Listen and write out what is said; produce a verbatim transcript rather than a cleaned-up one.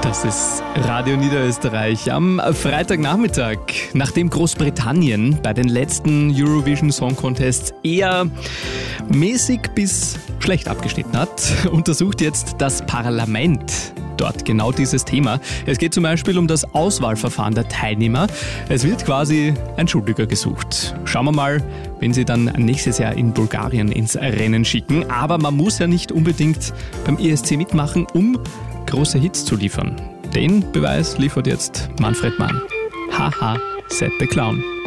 Das ist Radio Niederösterreich am Freitagnachmittag. Nachdem Großbritannien bei den letzten Eurovision Song Contests eher mäßig bis schlecht abgeschnitten hat, untersucht jetzt das Parlament dort genau dieses Thema. Es geht zum Beispiel um das Auswahlverfahren der Teilnehmer. Es wird quasi ein Schuldiger gesucht. Schauen wir mal, wen sie dann nächstes Jahr in Bulgarien ins Rennen schicken. Aber man muss ja nicht unbedingt beim E S C mitmachen, um große Hits zu liefern. Den Beweis liefert jetzt Manfred Mann. Haha, Set the Clown.